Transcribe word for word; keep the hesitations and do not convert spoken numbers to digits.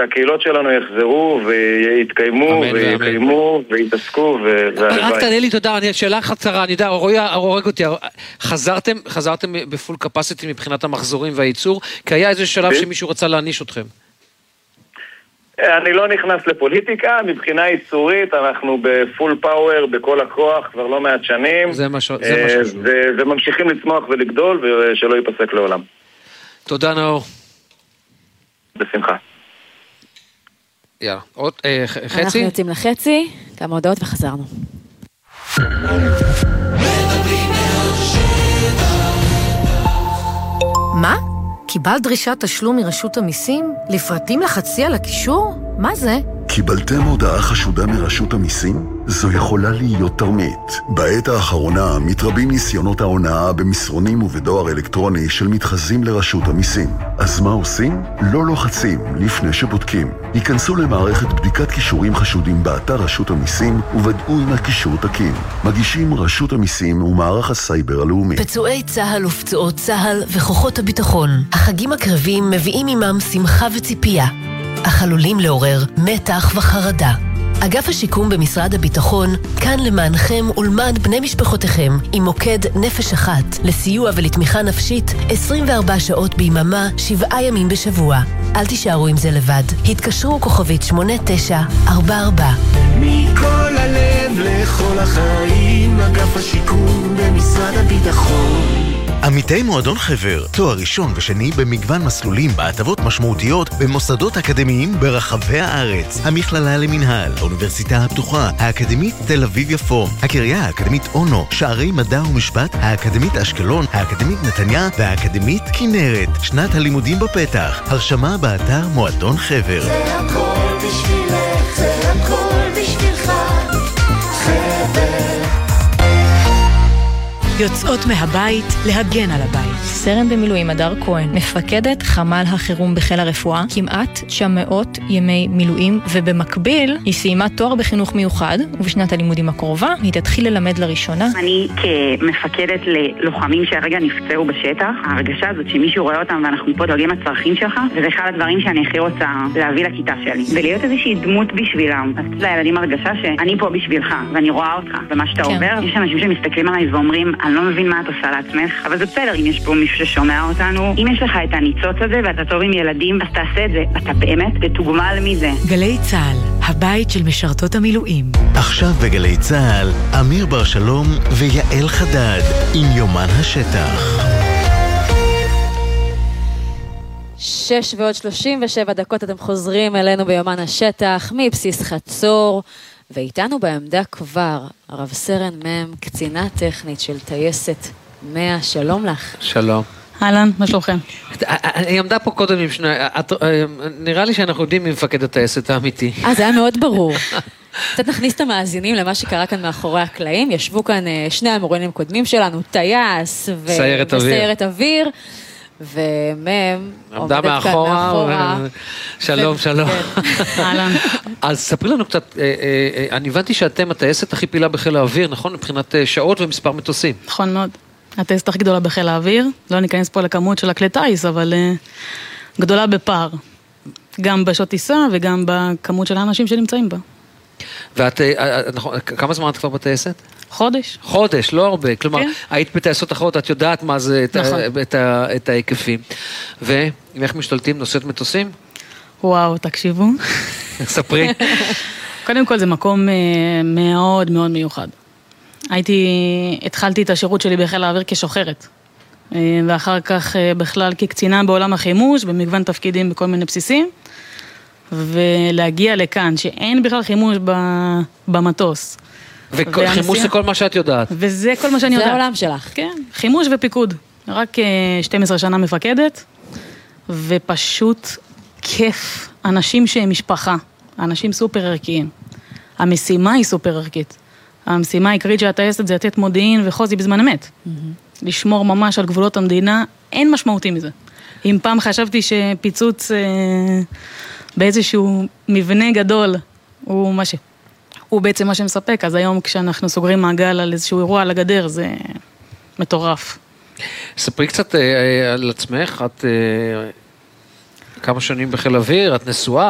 שהקהילות שלנו יחזרו ויתקיימו ויקיימו ויתעסקו. רק תענה לי תודה, שאלה אחת קצרה, אני יודע, רועי הורג אותי, חזרתם, חזרתם בפול קפסיטי מבחינת המחזורים והייצור, כי היה איזה שלב שמישהו רצה להניש אתכם. אני לא נכנס לפוליטיקה, מבחינה ייצורית אנחנו בפול פאוור, בכל הכוח, כבר לא מעט שנים. זה מה שחשוב. וממשיכים לצמוח ולגדול ושלא ייפסק לעולם. תודה נאור. בשמחה. יאללה, עוד חצי? אנחנו יוצאים לחצי, כמה הודעות וחזרנו. מה? קיבלת דרישת תשלום מרשות המיסים? לפרטים לחצי על הקישור? מה זה? קיבלתם הודעה חשודה מרשות המיסים? זו יכולה להיות תרמית. בעת האחרונה מתרבים ניסיונות ההונאה במסרונים ובדואר אלקטרוני של מתחזים לרשות המיסים. אז מה עושים? לא לוחצים לפני שבודקים. היכנסו למערכת בדיקת קישורים חשודים באתר רשות המיסים וודאו אם הקישור תקין. מגישים רשות המיסים ומערך הסייבר הלאומי. פצועי צהל ופצועות צהל וכוחות הביטחון. החגים הקרבים מביאים עמם שמחה וציפייה. אך עלולים לעורר מתח וחרדה. אגף השיקום במשרד הביטחון כאן למענכם ולמען בני משפחותיכם עם מוקד נפש אחת לסיוע ולתמיכה נפשית עשרים וארבע שעות ביממה, שבעה ימים בשבוע. אל תישארו עם זה לבד. התקשרו כוכבית שמונה תשע ארבע ארבע. מכל הלב לכל החיים, אגף השיקום במשרד הביטחון. עמיתי מועדון חבר, תואר ראשון ושני במגוון מסלולים בהטבות משמעותיות במוסדות אקדמיים ברחבי הארץ. המכללה למנהל, האוניברסיטה הפתוחה, האקדמית תל אביב יפו, הקריה האקדמית אונו, שערי מדע ומשפט, האקדמית אשקלון, האקדמית נתניה והאקדמית כנרת. שנת הלימודים בפתח, הרשמה באתר מועדון חבר. זה הכל בשבילך, זה הכל בשבילך, חבר. יוצאות מהבית להגן על הבית. סרן במילואים הדר כהן, מפקדת חמ"ל החירום בחיל הרפואה, כמעט תשע מאות ימי מילואים, ובמקביל היא סיימה תואר בחינוך מיוחד, ובשנת הלימודים הקרובה היא תתחיל ללמד לראשונה. אני כמפקדת ללוחמים שהרגע נפצעו בשטח, ההרגשה הזאת שמישהו רואה אותם ואנחנו פה דואגים לצרכים שלך, וזה אחד הדברים שאני הכי רוצה להביא לכיתה שלי, ולהיות איזושהי דמות בשבילם. אז לילדים הרגשה שאני פה בשבילך, ואני רואה אותך, ומה שאתה כן. עובר, יש אנשים שמסתכלים עליי ואומרים, אני לא מבין מה את עושה לעצמך, אבל זה בסדר אם יש פה מישהו ששומע אותנו. אם יש לך את הניצוץ הזה ואתה טוב עם ילדים, אז תעשה את זה. אתה באמת תתוגמל מזה. גלי צהל, הבית של משרתות המילואים. עכשיו בגלי צהל, אמיר בר שלום ויעל חדד עם יומן השטח. שש ועוד שלושים ושבע דקות אתם חוזרים אלינו ביומן השטח מבסיס חצור, ואיתנו בעמדה כבר הרב סרן מם, קצינה טכנית של טייסת מאה. שלום לך. שלום. אהלן, מה שלומכם? היא עמדה פה קודם עם שני, נראה לי שאנחנו יודעים מי מפקד הטייסת האמיתי. אה, זה היה מאוד ברור. קצת נכניס את המאזינים למה שקרה כאן מאחורי הקלעים. ישבו כאן שני המורים קודמים שלנו, טייס וסיירת אוויר, ומם עמדה מאחורה. שלום, שלום. אז ספרי לנו קצת, אני הבנתי שאתם הטייסת הכי פעילה בחיל האוויר, נכון? מבחינת שעות ומספר מטוסים. נכון מאוד. הטייסת הכי גדולה בחיל האוויר, לא ניכנס פה לכמות של הכלי טייס, אבל גדולה בפער. גם בשעות טיסה וגם בכמות של האנשים שנמצאים בה. ואת, כמה זמן את כבר בטייסת? חודש. חודש, לא הרבה. כלומר, היית בטייסות אחרות, את יודעת מה זה את ההיקפים. ואיך משתלטים נושאת מטוסים? וואו, תקשיבו. ספרי. קודם כל זה מקום מאוד מאוד מיוחד. הייתי, התחלתי את השירות שלי בחיל האוויר כשוחרת. ואחר כך בכלל כקצינה בעולם החימוש, במגוון תפקידים בכל מיני בסיסים. ולהגיע לכאן, שאין בכלל חימוש במטוס. וחימוש זה כל מה שאת יודעת. וזה כל מה שאני יודעת. זה העולם שלך. כן, חימוש ופיקוד. רק שתים עשרה שנה מפקדת, ופשוט כיף. אנשים שהם משפחה, אנשים סופר ערכיים. המשימה היא סופר ערכית. המשימה העיקרית של הטייסת זה לתת מודיעין וחוזי בזמן אמת. לשמור ממש על גבולות המדינה, אין משמעותי מזה. אם פעם חשבתי שפיצוץ באיזשהו מבנה גדול, הוא מה ש... הוא בעצם מה שמספק, אז היום כשאנחנו סוגרים מעגל על איזשהו אירוע על הגדר, זה מטורף. ספרי קצת על עצמך, את כמה שנים בחיל אוויר, את נשואה,